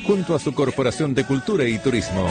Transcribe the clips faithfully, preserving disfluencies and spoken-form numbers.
junto a su Corporación de Cultura y Turismo.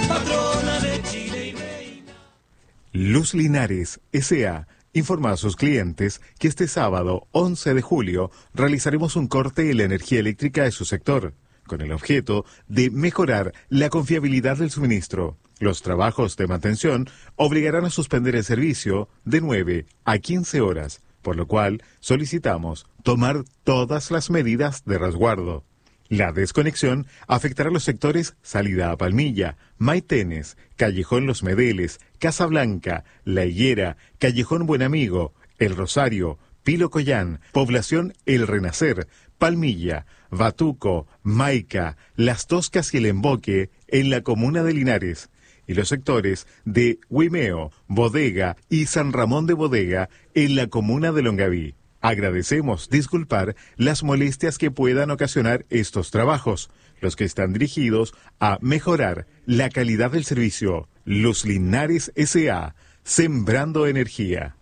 Luz Linares S A informa a sus clientes que este sábado once de julio realizaremos un corte en la energía eléctrica de su sector, con el objeto de mejorar la confiabilidad del suministro. Los trabajos de mantención obligarán a suspender el servicio de nueve a quince horas, por lo cual solicitamos tomar todas las medidas de resguardo. La desconexión afectará los sectores Salida a Palmilla, Maitenes, Callejón Los Medeles, Casa Blanca, La Higuera, Callejón Buen Amigo, El Rosario, Pilo Collán, Población El Renacer, Palmilla, Batuco, Maica, Las Toscas y El Emboque en la comuna de Linares, y los sectores de Huimeo, Bodega y San Ramón de Bodega en la comuna de Longaví. Agradecemos disculpar las molestias que puedan ocasionar estos trabajos, los que están dirigidos a mejorar la calidad del servicio. Luz Linares S A, sembrando energía.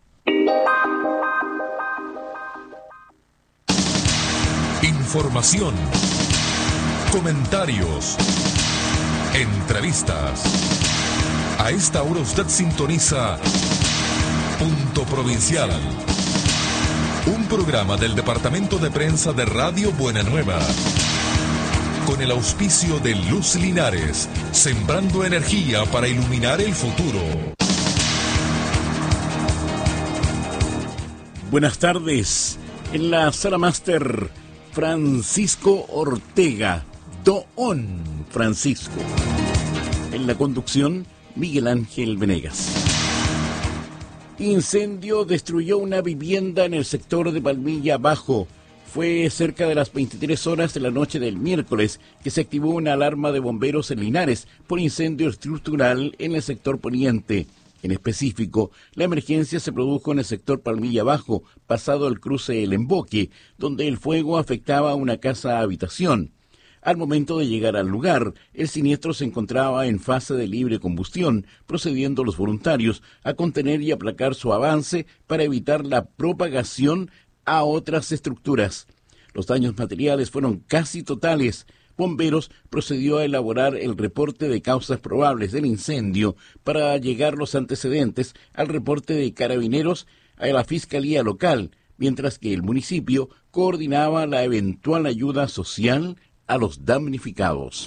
Información, comentarios, entrevistas. A esta hora usted sintoniza Punto Provincial, un programa del Departamento de Prensa de Radio Buena Nueva, con el auspicio de Luz Linares, sembrando energía para iluminar el futuro. Buenas tardes. En la sala máster, Francisco Ortega, Don Francisco. En la conducción, Miguel Ángel Venegas. Incendio destruyó una vivienda en el sector de Palmilla Bajo. Fue cerca de las veintitrés horas de la noche del miércoles que se activó una alarma de bomberos en Linares por incendio estructural en el sector poniente. En específico, la emergencia se produjo en el sector Palmilla Bajo, pasado el cruce El Emboque, donde el fuego afectaba a una casa-habitación. Al momento de llegar al lugar, el siniestro se encontraba en fase de libre combustión, procediendo los voluntarios a contener y aplacar su avance para evitar la propagación a otras estructuras. Los daños materiales fueron casi totales. Bomberos procedió a elaborar el reporte de causas probables del incendio para llegar los antecedentes al reporte de Carabineros a la Fiscalía Local, mientras que el municipio coordinaba la eventual ayuda social a los damnificados.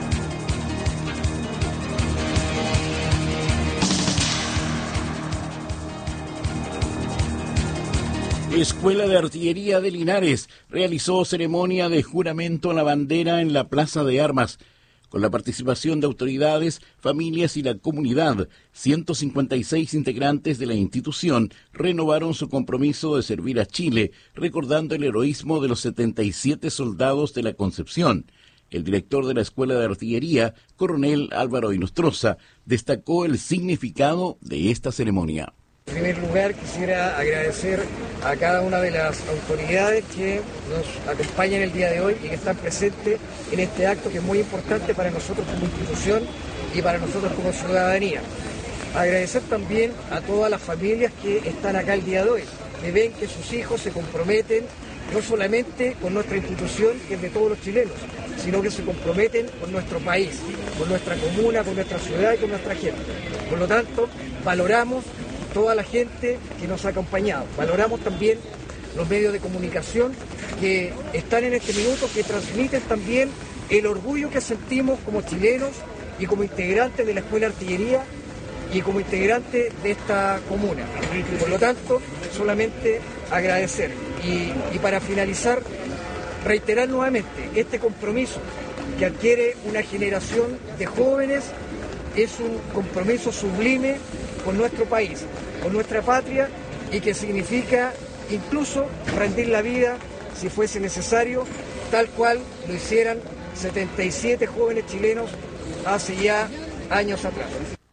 Escuela de Artillería de Linares realizó ceremonia de juramento a la bandera en la Plaza de Armas. Con la participación de autoridades, familias y la comunidad, ciento cincuenta y seis integrantes de la institución renovaron su compromiso de servir a Chile, recordando el heroísmo de los setenta y siete soldados de la Concepción. El director de la Escuela de Artillería, coronel Álvaro Inostroza, destacó el significado de esta ceremonia. En primer lugar, quisiera agradecer a cada una de las autoridades que nos acompañan el día de hoy y que están presentes en este acto que es muy importante para nosotros como institución y para nosotros como ciudadanía. Agradecer también a todas las familias que están acá el día de hoy, que ven que sus hijos se comprometen no solamente con nuestra institución, que es de todos los chilenos, sino que se comprometen con nuestro país, con nuestra comuna, con nuestra ciudad y con nuestra gente. Por lo tanto, valoramos toda la gente que nos ha acompañado. Valoramos también los medios de comunicación que están en este minuto, que transmiten también el orgullo que sentimos como chilenos y como integrantes de la Escuela de Artillería y como integrantes de esta comuna. Por lo tanto, solamente agradecer. Y, y para finalizar, reiterar nuevamente este compromiso que adquiere una generación de jóvenes, es un compromiso sublime con nuestro país, con nuestra patria, y que significa incluso rendir la vida si fuese necesario, tal cual lo hicieran setenta y siete jóvenes chilenos hace ya años atrás.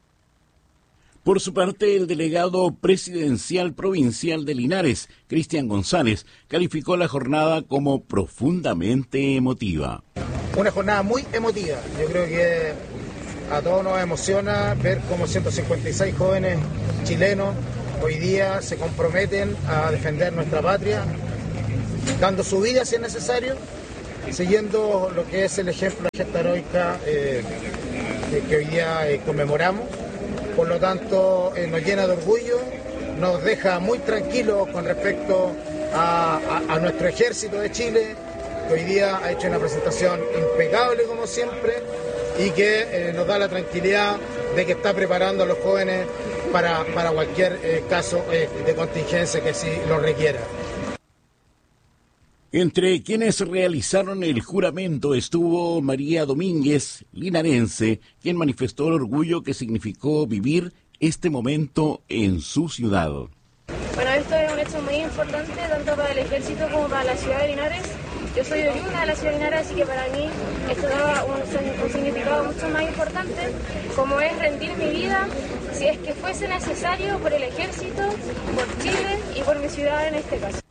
Por su parte, el delegado presidencial provincial de Linares, Cristian González, calificó la jornada como profundamente emotiva. Una jornada muy emotiva. Yo creo que a todos nos emociona ver cómo ciento cincuenta y seis jóvenes chilenos hoy día se comprometen a defender nuestra patria, dando su vida si es necesario, siguiendo lo que es el ejemplo de la gesta heroica eh, que hoy día eh, conmemoramos. Por lo tanto, eh, nos llena de orgullo, nos deja muy tranquilos con respecto a, a, a nuestro ejército de Chile, que hoy día ha hecho una presentación impecable como siempre y que eh, nos da la tranquilidad de que está preparando a los jóvenes para, para cualquier eh, caso eh, de contingencia que sí lo requiera. Entre quienes realizaron el juramento estuvo María Domínguez, linarense, quien manifestó el orgullo que significó vivir este momento en su ciudad. Bueno, esto es un hecho muy importante tanto para el ejército como para la ciudad de Linares. Yo soy oriunda de la ciudad de Linares, así que para mí esto da un, un significado mucho más importante, como es rendir mi vida, si es que fuese necesario, por el ejército, por Chile y por mi ciudad en este caso.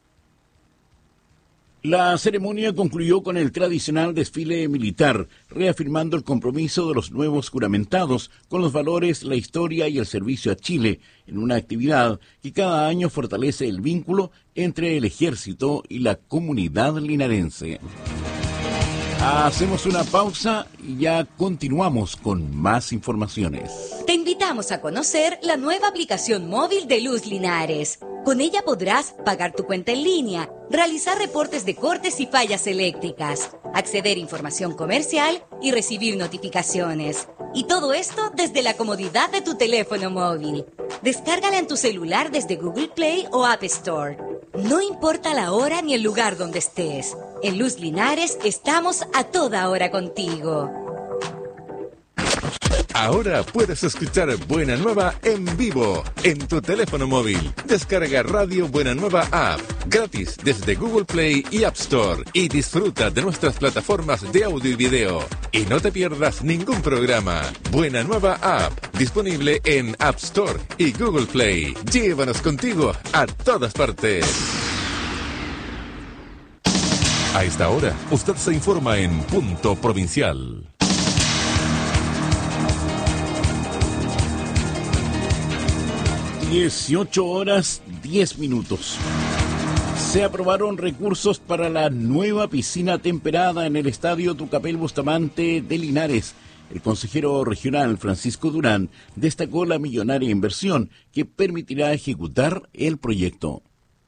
La ceremonia concluyó con el tradicional desfile militar, reafirmando el compromiso de los nuevos juramentados con los valores, la historia y el servicio a Chile, en una actividad que cada año fortalece el vínculo entre el ejército y la comunidad linarense. Hacemos una pausa y ya continuamos con más informaciones. Te invitamos a conocer la nueva aplicación móvil de Luz Linares. Con ella podrás pagar tu cuenta en línea, realizar reportes de cortes y fallas eléctricas, acceder a información comercial y recibir notificaciones. Y todo esto desde la comodidad de tu teléfono móvil. Descárgala en tu celular desde Google Play o App Store. No importa la hora ni el lugar donde estés. En Luz Linares estamos a toda hora contigo. Ahora puedes escuchar Buena Nueva en vivo en tu teléfono móvil. Descarga Radio Buena Nueva App gratis desde Google Play y App Store y disfruta de nuestras plataformas de audio y video. Y no te pierdas ningún programa. Buena Nueva App disponible en App Store y Google Play. Llévanos contigo a todas partes. A esta hora, usted se informa en Punto Provincial. dieciocho horas diez minutos. Se aprobaron recursos para la nueva piscina temperada en el Estadio Tucapel Bustamante de Linares. El consejero regional Francisco Durán destacó la millonaria inversión que permitirá ejecutar el proyecto.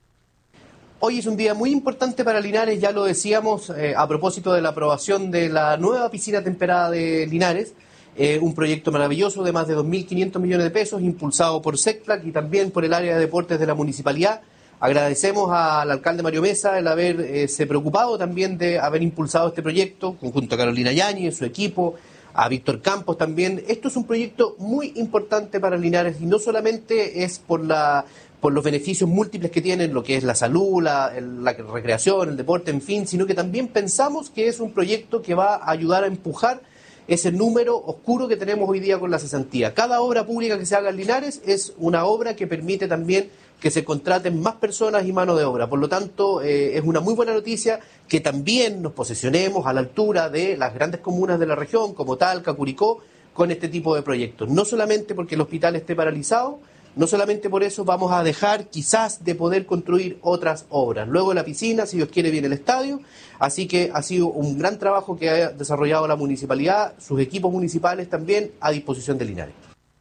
Hoy es un día muy importante para Linares, ya lo decíamos eh, a propósito de la aprobación de la nueva piscina temperada de Linares. Eh, un proyecto maravilloso de más de dos mil quinientos millones de pesos, impulsado por SECPLAC y también por el área de deportes de la municipalidad. Agradecemos al alcalde Mario Mesa el haberse eh, preocupado también de haber impulsado este proyecto, junto a Carolina Yáñez, su equipo, a Víctor Campos también. Esto es un proyecto muy importante para Linares y no solamente es por la por los beneficios múltiples que tienen, lo que es la salud, la, el, la recreación, el deporte, en fin, sino que también pensamos que es un proyecto que va a ayudar a empujar ese número oscuro que tenemos hoy día con la cesantía. Cada obra pública que se haga en Linares es una obra que permite también que se contraten más personas y mano de obra. Por lo tanto, eh, es una muy buena noticia que también nos posicionemos a la altura de las grandes comunas de la región, como Talca, Curicó, con este tipo de proyectos. No solamente porque el hospital esté paralizado, no solamente por eso vamos a dejar quizás de poder construir otras obras. Luego la piscina, si Dios quiere, viene el estadio. Así que ha sido un gran trabajo que ha desarrollado la municipalidad, sus equipos municipales también a disposición de Linares.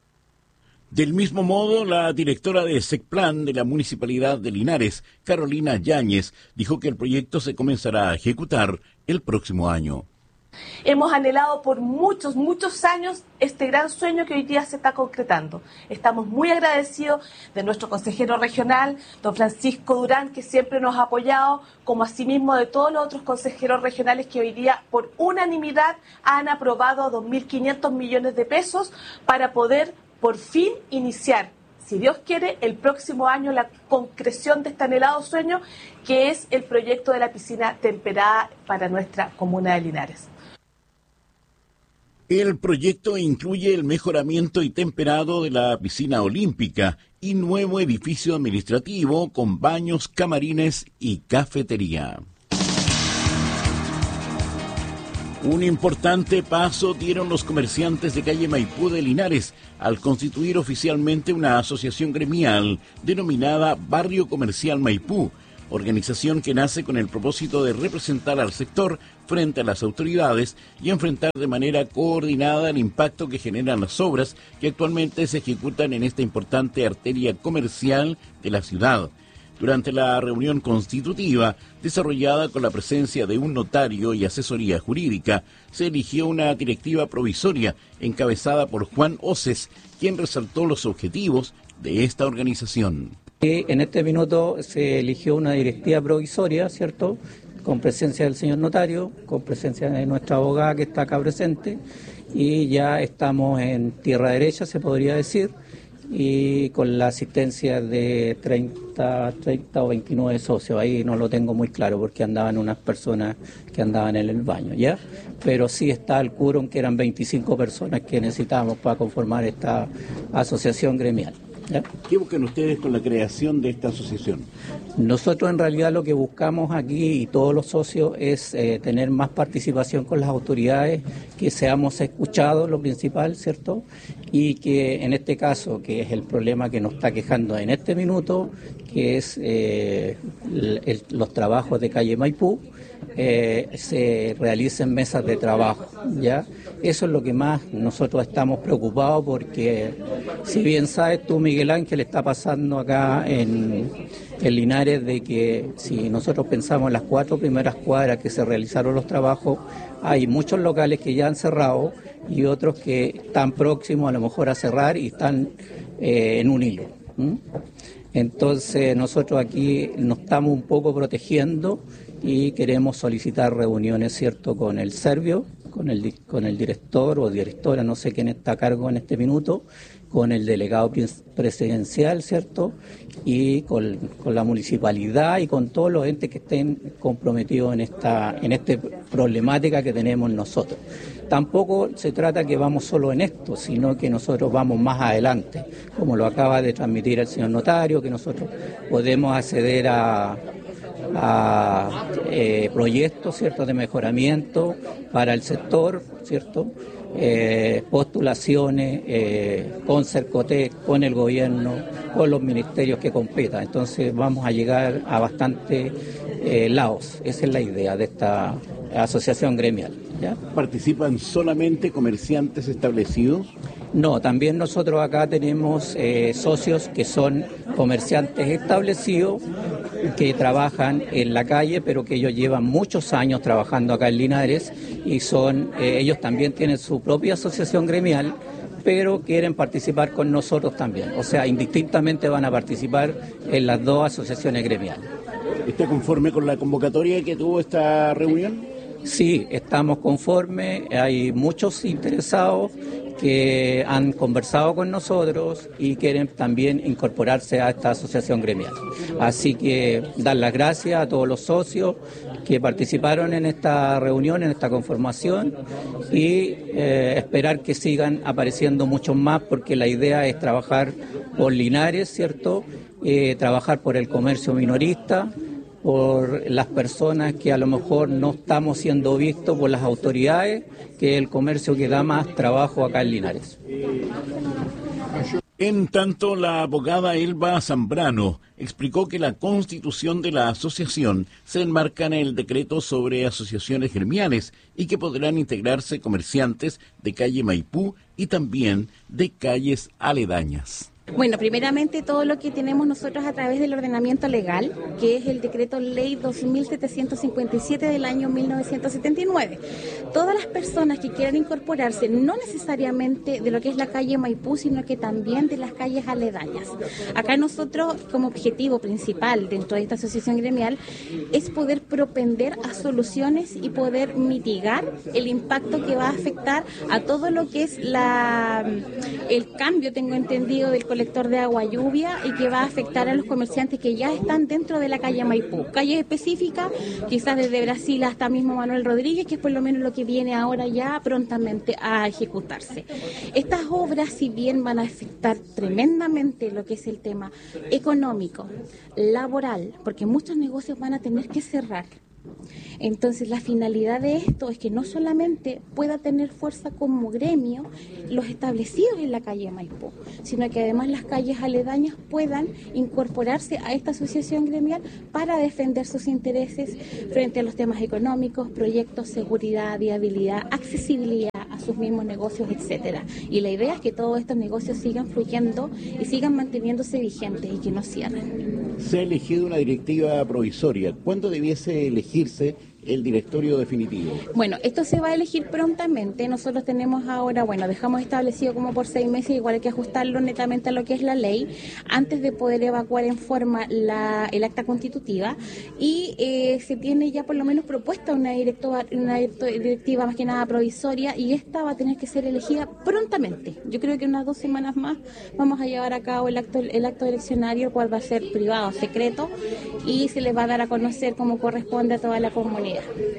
Del mismo modo, la directora de SECPLAN de la Municipalidad de Linares, Carolina Yáñez, dijo que el proyecto se comenzará a ejecutar el próximo año. Hemos anhelado por muchos, muchos años este gran sueño que hoy día se está concretando. Estamos muy agradecidos de nuestro consejero regional, don Francisco Durán, que siempre nos ha apoyado, como asimismo de todos los otros consejeros regionales que hoy día por unanimidad han aprobado dos mil quinientos millones de pesos para poder por fin iniciar, si Dios quiere, el próximo año la concreción de este anhelado sueño, que es el proyecto de la piscina temperada para nuestra comuna de Linares. El proyecto incluye el mejoramiento y temperado de la piscina olímpica y nuevo edificio administrativo con baños, camarines y cafetería. Un importante paso dieron los comerciantes de calle Maipú de Linares al constituir oficialmente una asociación gremial denominada Barrio Comercial Maipú, organización que nace con el propósito de representar al sector frente a las autoridades y enfrentar de manera coordinada el impacto que generan las obras que actualmente se ejecutan en esta importante arteria comercial de la ciudad. Durante la reunión constitutiva, desarrollada con la presencia de un notario y asesoría jurídica, se eligió una directiva provisoria encabezada por Juan Oces, quien resaltó los objetivos de esta organización. En este minuto se eligió una directiva provisoria, ¿cierto?, con presencia del señor notario, con presencia de nuestra abogada que está acá presente, y ya estamos en tierra derecha, se podría decir, y con la asistencia de treinta, treinta o veintinueve socios. Ahí no lo tengo muy claro porque andaban unas personas que andaban en el baño, ¿ya? Pero sí está el quórum, que eran veinticinco personas que necesitábamos para conformar esta asociación gremial, ¿ya? ¿Qué buscan ustedes con la creación de esta asociación? Nosotros en realidad lo que buscamos aquí y todos los socios es eh, tener más participación con las autoridades, que seamos escuchados, lo principal, ¿cierto? Y que en este caso, que es el problema que nos está quejando en este minuto, que es eh, el, el, los trabajos de calle Maipú, eh, se realicen mesas de trabajo, ¿ya? Eso es lo que más nosotros estamos preocupados, porque si bien sabes tú, Miguel Ángel, está pasando acá en, en Linares, de que si nosotros pensamos en las cuatro primeras cuadras que se realizaron los trabajos, hay muchos locales que ya han cerrado y otros que están próximos a lo mejor a cerrar y están eh, en un hilo. ¿Mm? Entonces nosotros aquí nos estamos un poco protegiendo y queremos solicitar reuniones, ¿cierto?, con el Servio, con el, con el director o directora, no sé quién está a cargo en este minuto, con el delegado presidencial, ¿cierto?, y con, con la municipalidad y con todos los entes que estén comprometidos en esta, en esta problemática que tenemos nosotros. Tampoco se trata que vamos solo en esto, sino que nosotros vamos más adelante, como lo acaba de transmitir el señor notario, que nosotros podemos acceder a... a eh, proyectos, ¿cierto?, de mejoramiento para el sector, ¿cierto?, eh, postulaciones eh, con Cercotec, con el gobierno, con los ministerios que competan. Entonces vamos a llegar a bastantes eh, lados. Esa es la idea de esta asociación gremial, ¿ya? ¿Participan solamente comerciantes establecidos? No, también nosotros acá tenemos eh, socios que son comerciantes establecidos, que trabajan en la calle, pero que ellos llevan muchos años trabajando acá en Linares y son eh, ellos también tienen su propia asociación gremial, pero quieren participar con nosotros también. O sea, indistintamente van a participar en las dos asociaciones gremiales. ¿Está conforme con la convocatoria que tuvo esta reunión? Sí, estamos conformes, hay muchos interesados que han conversado con nosotros y quieren también incorporarse a esta asociación gremial. Así que dar las gracias a todos los socios que participaron en esta reunión, en esta conformación, y eh, esperar que sigan apareciendo muchos más, porque la idea es trabajar por Linares, ¿cierto? Eh, trabajar por el comercio minorista, por las personas que a lo mejor no estamos siendo vistos por las autoridades, que es el comercio que da más trabajo acá en Linares. En tanto, la abogada Elba Zambrano explicó que la constitución de la asociación se enmarca en el decreto sobre asociaciones gremiales y que podrán integrarse comerciantes de calle Maipú y también de calles aledañas. Bueno, primeramente todo lo que tenemos nosotros a través del ordenamiento legal, que es el decreto ley dos mil setecientos cincuenta y siete del año mil novecientos setenta y nueve. Todas las personas que quieran incorporarse, no necesariamente de lo que es la calle Maipú, sino que también de las calles aledañas. Acá nosotros, como objetivo principal dentro de esta asociación gremial, es poder propender a soluciones y poder mitigar el impacto que va a afectar a todo lo que es la el cambio, tengo entendido, del colector de agua lluvia, y que va a afectar a los comerciantes que ya están dentro de la calle Maipú. Calles específicas, quizás desde Brasil hasta mismo Manuel Rodríguez, que es por lo menos lo que viene ahora ya prontamente a ejecutarse. Estas obras, si bien van a afectar tremendamente lo que es el tema económico, laboral, porque muchos negocios van a tener que cerrar, Entonces, la finalidad de esto es que no solamente pueda tener fuerza como gremio los establecidos en la calle Maipú, sino que además las calles aledañas puedan incorporarse a esta asociación gremial para defender sus intereses frente a los temas económicos, proyectos, seguridad, viabilidad, accesibilidad a sus mismos negocios, etcétera. Y la idea es que todos estos negocios sigan fluyendo y sigan manteniéndose vigentes y que no cierren. Se ha elegido una directiva provisoria. ¿Cuándo debiese elegirse el directorio definitivo? Bueno, esto se va a elegir prontamente. Nosotros tenemos ahora, bueno, dejamos establecido como por seis meses, igual hay que ajustarlo netamente a lo que es la ley, antes de poder evacuar en forma la, el acta constitutiva, y eh, se tiene ya por lo menos propuesta una, directiva, una directiva más que nada provisoria, y esta va a tener que ser elegida prontamente. Yo creo que unas dos semanas más vamos a llevar a cabo el acto, el acto eleccionario, el cual va a ser privado, secreto, y se les va a dar a conocer como corresponde a toda la comunidad.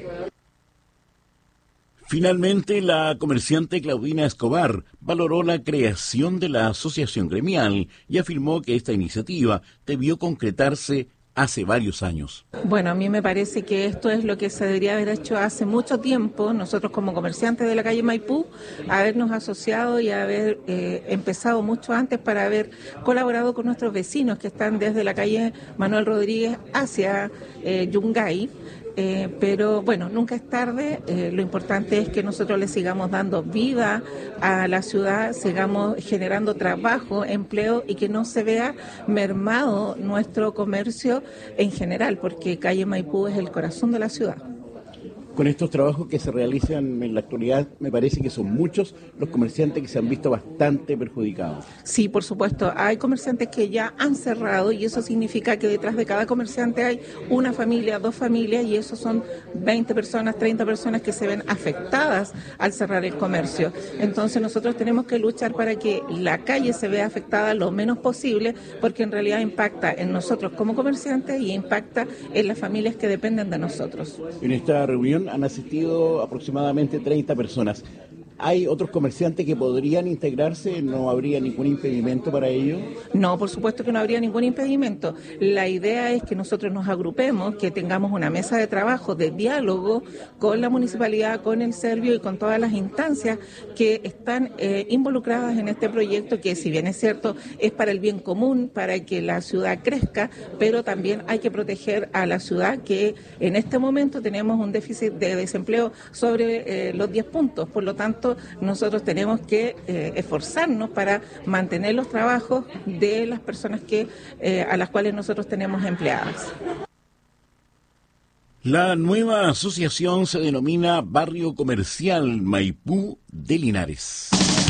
Finalmente, la comerciante Claudina Escobar valoró la creación de la asociación gremial y afirmó que esta iniciativa debió concretarse hace varios años. Bueno, a mí me parece que esto es lo que se debería haber hecho hace mucho tiempo, nosotros como comerciantes de la calle Maipú, habernos asociado y haber eh, empezado mucho antes para haber colaborado con nuestros vecinos que están desde la calle Manuel Rodríguez hacia eh, Yungay. Eh, pero bueno, nunca es tarde, eh, lo importante es que nosotros le sigamos dando vida a la ciudad, sigamos generando trabajo, empleo y que no se vea mermado nuestro comercio en general, porque calle Maipú es el corazón de la ciudad. Con estos trabajos que se realizan en la actualidad, me parece que son muchos los comerciantes que se han visto bastante perjudicados. Sí, por supuesto. Hay comerciantes que ya han cerrado y eso significa que detrás de cada comerciante hay una familia, dos familias, y eso son veinte personas, treinta personas que se ven afectadas al cerrar el comercio. Entonces nosotros tenemos que luchar para que la calle se vea afectada lo menos posible, porque en realidad impacta en nosotros como comerciantes y impacta en las familias que dependen de nosotros. En esta reunión han asistido aproximadamente treinta personas. ¿Hay otros comerciantes que podrían integrarse? ¿No habría ningún impedimento para ello? No, por supuesto que no habría ningún impedimento. La idea es que nosotros nos agrupemos, que tengamos una mesa de trabajo, de diálogo con la municipalidad, con el Servio y con todas las instancias que están eh, involucradas en este proyecto, que si bien es cierto, es para el bien común, para que la ciudad crezca, pero también hay que proteger a la ciudad, que en este momento tenemos un déficit de desempleo sobre eh, los diez puntos. Por lo tanto, nosotros tenemos que eh, esforzarnos para mantener los trabajos de las personas que eh, a las cuales nosotros tenemos empleadas. La nueva asociación se denomina Barrio Comercial Maipú de Linares.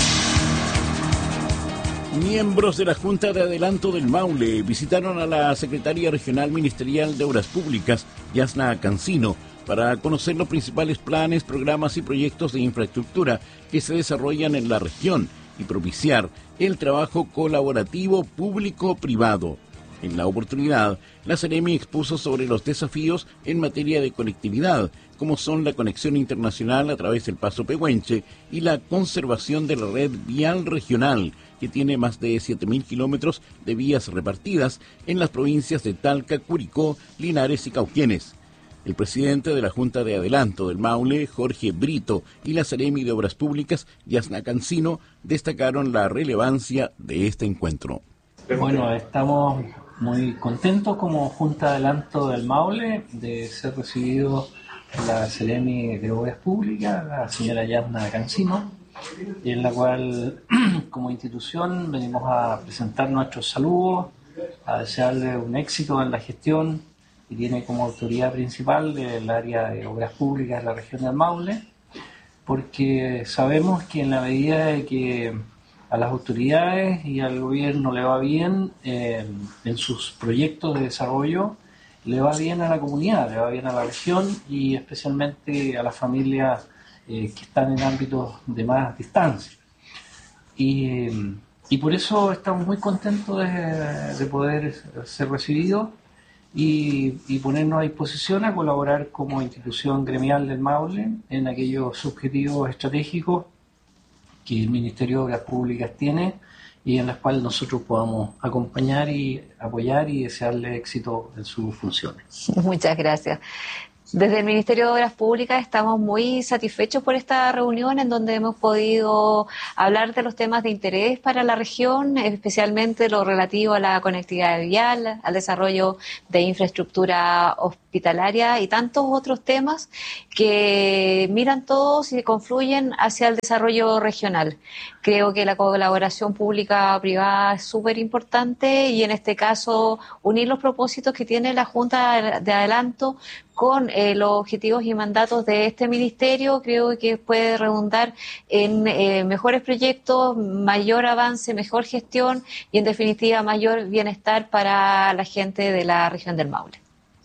Miembros de la Junta de Adelanto del Maule visitaron a la Secretaría Regional Ministerial de Obras Públicas, Yasna Cancino, para conocer los principales planes, programas y proyectos de infraestructura que se desarrollan en la región y propiciar el trabajo colaborativo público-privado. En la oportunidad, la Seremi expuso sobre los desafíos en materia de conectividad, como son la conexión internacional a través del Paso Pehuenche y la conservación de la red vial regional, que tiene más de siete mil kilómetros de vías repartidas en las provincias de Talca, Curicó, Linares y Cauquenes. El presidente de la Junta de Adelanto del Maule, Jorge Brito, y la Seremi de Obras Públicas, Yasna Cancino, destacaron la relevancia de este encuentro. Bueno, estamos muy contentos como Junta de Adelanto del Maule de ser recibidos por la Seremi de Obras Públicas, la señora Yasna Cancino, en la cual como institución venimos a presentar nuestros saludos, a desearle un éxito en la gestión, y tiene como autoridad principal del área de obras públicas de la región del Maule, porque sabemos que en la medida de que a las autoridades y al gobierno le va bien eh, en sus proyectos de desarrollo, le va bien a la comunidad, le va bien a la región y especialmente a las familias eh, que están en ámbitos de más distancia. Y, y por eso estamos muy contentos de, de poder ser recibidos Y, y ponernos a disposición a colaborar como institución gremial del Maule en aquellos objetivos estratégicos que el Ministerio de Obras Públicas tiene y en las cuales nosotros podamos acompañar y apoyar y desearle éxito en sus funciones. Muchas gracias. Desde el Ministerio de Obras Públicas estamos muy satisfechos por esta reunión en donde hemos podido hablar de los temas de interés para la región, especialmente lo relativo a la conectividad vial, al desarrollo de infraestructura hospitalaria y tantos otros temas que miran todos y confluyen hacia el desarrollo regional. Creo que la colaboración pública-privada es súper importante y en este caso unir los propósitos que tiene la Junta de Adelanto con eh, los objetivos y mandatos de este ministerio, creo que puede redundar en eh, mejores proyectos, mayor avance, mejor gestión y en definitiva mayor bienestar para la gente de la región del Maule.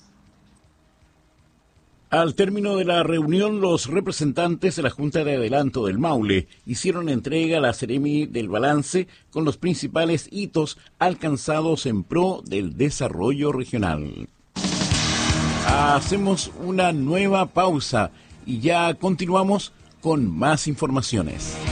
Al término de la reunión, los representantes de la Junta de Adelanto del Maule hicieron entrega a la Seremi del balance con los principales hitos alcanzados en pro del desarrollo regional. Hacemos una nueva pausa y ya continuamos con más informaciones.